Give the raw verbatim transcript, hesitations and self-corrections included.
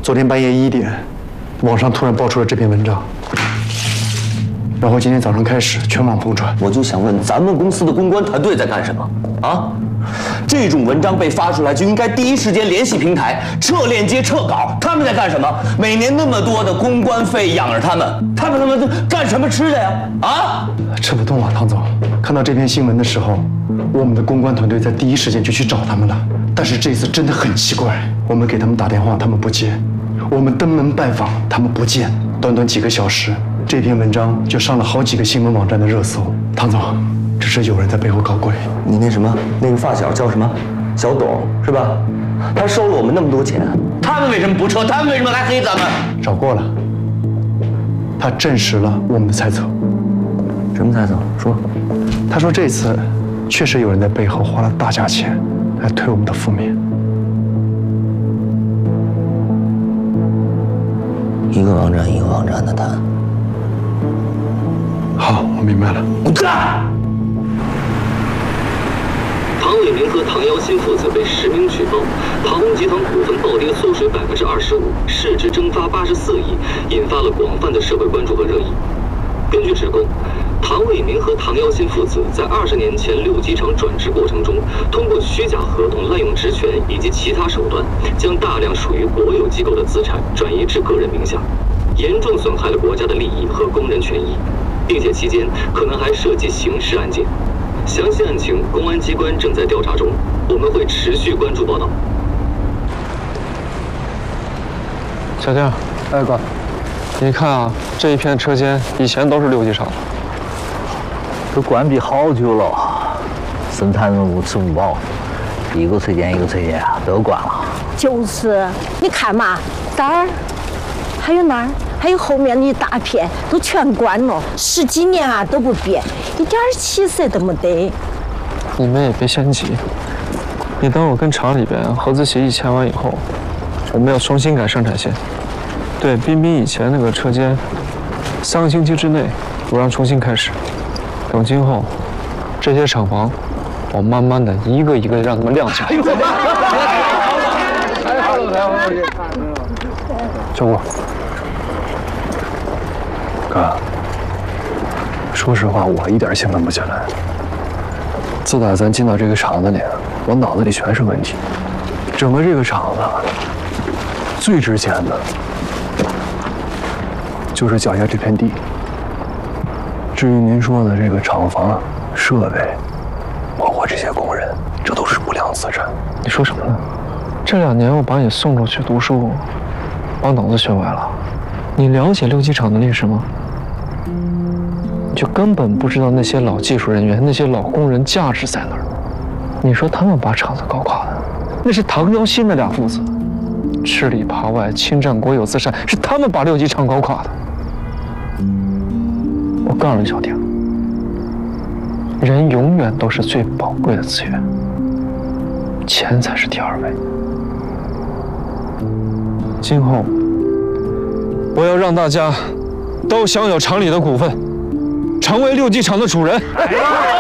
昨天半夜一点，网上突然爆出了这篇文章，然后今天早上开始全网疯传。 我就想问，咱们公司的公关团队在干什么啊？这种文章被发出来，就应该第一时间联系平台撤链接、撤稿。他们在干什么？每年那么多的公关费养着他们，他们他妈干什么吃的呀？啊！ 吃不动啊，唐总。看到这篇新闻的时候，我们的公关团队在第一时间就去找他们了。但是这次真的很奇怪，我们给他们打电话，他们不接；我们登门拜访，他们不见。短短几个小时，这篇文章就上了好几个新闻网站的热搜。唐总，这是有人在背后搞鬼。 你那什么，那个发小叫什么？小董是吧？他收了我们那么多钱，他们为什么不撤？他们为什么还黑咱们？ 找过了，他证实了我们的猜测。 什么猜测？说。 他说这次确实有人在背后花了大价钱来推我们的负面。 一个网站一个网站的谈。 好，我明白了。 滚蛋！ 唐伟明和唐瑶新父子被实名举报，唐红集团股份暴跌缩水百分之二十五，市值蒸发八十四亿，引发了广泛的社会关注和热议。根据指控，唐伟明和唐瑶新父子在二十年前六机场转职过程中，通过虚假合同、滥用职权以及其他手段，将大量属于国有机构的资产转移至个人名下，严重损害了国家的利益和工人权益，并且期间可能还涉及刑事案件。详细案情，公安机关正在调查中，我们会持续关注报道。 小丁， 哎哥， 你看啊，这一片车间以前都是六机厂， 都关闭好久了，生产任务吃不饱，一个车间一个车间都关了。 就是，你看嘛，这儿还有那儿，还有后面的一大片，都全关了，十几年啊都不变，一点起色都没得。 你们也别先急，你等我跟厂里边合资协议签完以后，我们要重新改生产线。对，彬彬以前那个车间，三个星期之内我让重新开始。等今后，这些厂房，我慢慢的一个一个让他们亮起来。 小顾，哥，说实话，我一点兴奋不起来。自打咱进到这个厂子里，我脑子里全是问题。整个这个厂子最值钱的，就是脚下这片地。至于您说的这个厂房、设备，包括这些工人，这都是不良资产。 你说什么呢？这两年我把你送出去读书，把脑子学歪了。你了解六机厂的历史吗？你就根本不知道那些老技术人员、那些老工人价值在哪儿。你说他们把厂子搞垮的，那是唐瑶新的俩父子，吃里扒外、侵占国有资产，是他们把六机厂搞垮的。我告诉你，小丁，人永远都是最宝贵的资源，钱才是第二位。今后，我要让大家都享有厂里的股份，成为六机厂的主人。